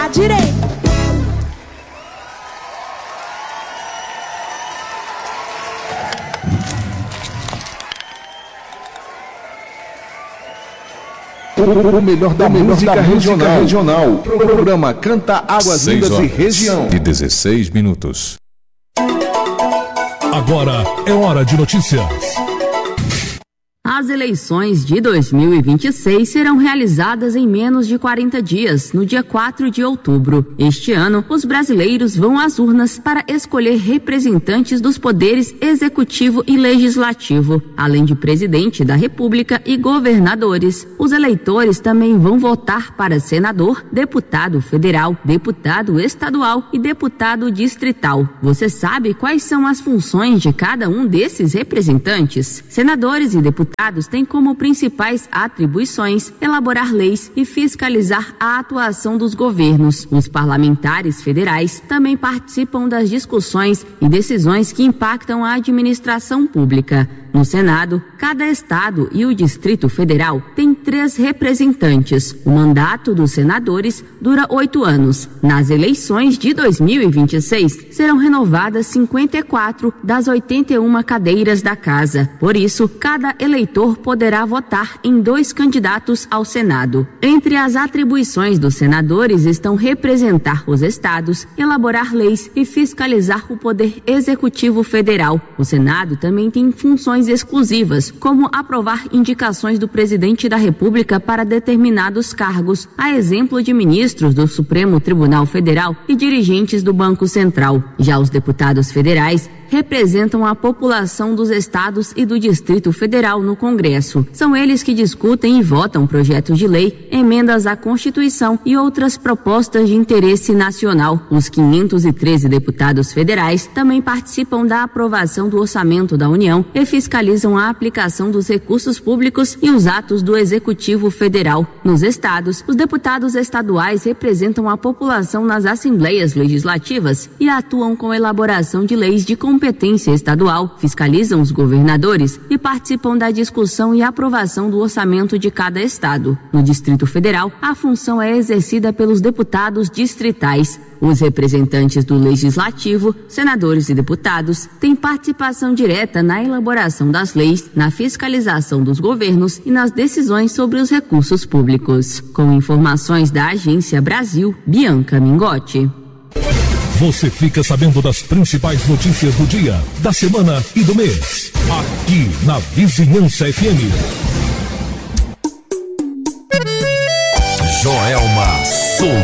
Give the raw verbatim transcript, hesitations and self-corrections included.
direita. O melhor da, melhor música, da regional. música regional. Programa Canta Águas Lindas e Região. E dezesseis minutos. Agora é hora de notícias. As eleições de dois mil e vinte e seis serão realizadas em menos de quarenta dias, no dia quatro de outubro. Este ano, os brasileiros vão às urnas para escolher representantes dos poderes executivo e legislativo, além de presidente da República e governadores. Os eleitores também vão votar para senador, deputado federal, deputado estadual e deputado distrital. Você sabe quais são as funções de cada um desses representantes? Senadores e deputados têm como principais atribuições elaborar leis e fiscalizar a atuação dos governos. Os parlamentares federais também participam das discussões e decisões que impactam a administração pública. No Senado, cada estado e o Distrito Federal tem três representantes. O mandato dos senadores dura oito anos. Nas eleições de dois mil e vinte e seis, serão renovadas cinquenta e quatro das oitenta e uma cadeiras da casa. Por isso, cada eleitor poderá votar em dois candidatos ao Senado. Entre as atribuições dos senadores estão representar os estados, elaborar leis e fiscalizar o poder executivo federal. O Senado também tem funções exclusivas, como aprovar indicações do presidente da República para determinados cargos, a exemplo de ministros do Supremo Tribunal Federal e dirigentes do Banco Central. Já os deputados federais representam a população dos estados e do Distrito Federal no Congresso. São eles que discutem e votam projetos de lei, emendas à Constituição e outras propostas de interesse nacional. Os quinhentos e treze deputados federais também participam da aprovação do orçamento da União e fiscalizam a aplicação dos recursos públicos e os atos do Executivo Federal. Nos estados, os deputados estaduais representam a população nas assembleias legislativas e atuam com a elaboração de leis de competência estadual, fiscalizam os governadores e participam da discussão e aprovação do orçamento de cada estado. No Distrito Federal, a função é exercida pelos deputados distritais. Os representantes do Legislativo, senadores e deputados, têm participação direta na elaboração das leis, na fiscalização dos governos e nas decisões sobre os recursos públicos. Com informações da Agência Brasil, Bianca Mingotti. Você fica sabendo das principais notícias do dia, da semana e do mês. Aqui na Vizinhança F M. Joelma Souza.